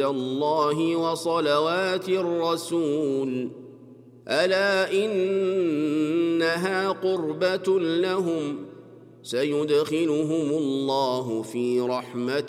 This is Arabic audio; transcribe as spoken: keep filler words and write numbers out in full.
الله وصلوات الرسول ألا إنها قربة لهم سيدخلهم الله في رحمته